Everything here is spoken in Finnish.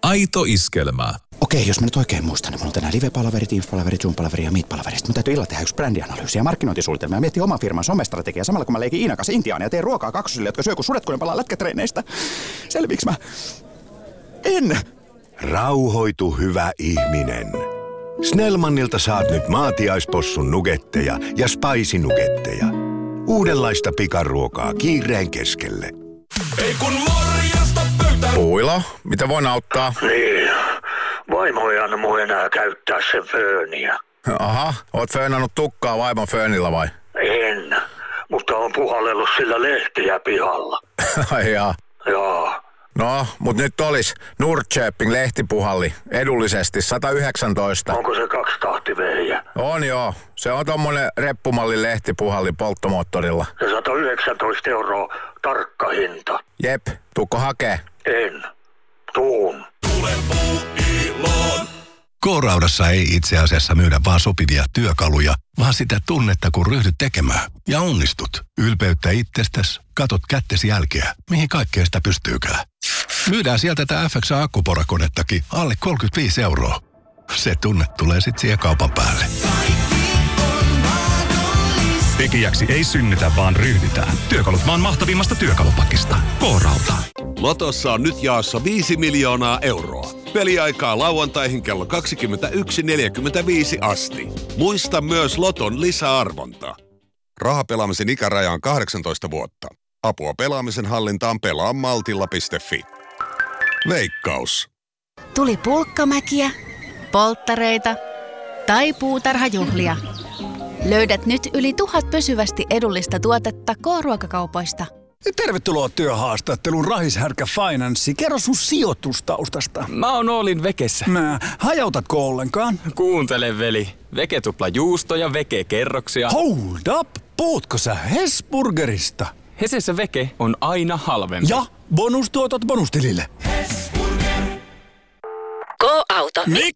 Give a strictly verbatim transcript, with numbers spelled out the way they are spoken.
Aito iskelmä. Okei, jos mä nyt oikein muistan, niin mulla on tänään live-palaverit, Teams-palaverit, Zoom-palaverit ja Meet-palaverit. Mun täytyy illalla tehdä yksi brändianalyysi ja markkinointisuunnitelma ja miettiä oman firman somestrategiaa samalla kun mä leikin Iinan kanssa Intiaan ja teen ruokaa kaksosille, jotka syö kun sudet, kun ne palaa lätkätreineistä. Selviiks mä? En! Rauhoitu, hyvä ihminen. Snellmanilta saat nyt maatiaispossun nugetteja ja spicy nugetteja. Uudenlaista pikaruokaa kiireen keskelle. Ei kun morjesta pöytään. Puilo, mitä voin auttaa? Niin, vaimo ei anna mun enää käyttää sen fööniä. Aha, oot föönannut tukkaa vaimon föönillä vai? En, mutta on puhallellut sillä lehtiä pihalla. Ai jaa. Joo. No, mut nyt olis Nordköping lehtipuhalli edullisesti sata yhdeksäntoista. Onko se kaksitahtivehjä? On joo, se on tommonen reppumallin lehtipuhalli polttomoottorilla. Se sata yhdeksäntoista euroa tarkka hinta. Jep, tuukko hakee? En. Tuun. Tule Puuiloon. K-Raudassa ei itse asiassa myydä vaan sopivia työkaluja, vaan sitä tunnetta, kun ryhdyt tekemään. Ja onnistut. Ylpeyttä itsestäsi, katot kättesi jälkeä, mihin kaikkea sitä pystyykään. Myydään sieltä tätä F X A-akkuporakonettakin alle kolmekymmentäviisi euroa. Se tunne tulee sit siihen kaupan päälle. Tekijäksi ei synnytä, vaan ryhdytään. Työkalut maan mahtavimmasta työkalupakista. K-Rauta. Lotossa on nyt jaossa viisi miljoonaa euroa. Peliaikaa lauantaihin kello kaksikymmentäyksi neljäkymmentäviisi asti. Muista myös Loton lisäarvonta. Rahapelaamisen ikäraja on kahdeksantoista vuotta. Apua pelaamisen hallintaan pelaa maltilla piste fi. Veikkaus. Tuli pulkkamäkiä, polttareita tai puutarhajuhlia. Löydät nyt yli tuhat pysyvästi edullista tuotetta K-ruokakaupoista. Tervetuloa työhaastatteluun Rahishärkä Finanssi. Kerro sun sijoitustaustasta. Mä oon Oolin Vekessä. Mä, hajautatko ollenkaan? Kuuntele veli. Veke tupla juustoja, Veke kerroksia. Hold up! Puhutko sä Hesburgerista? Hesessä Veke on aina halvempi. Ja bonustuotot bonustilille. K-auto. Mikä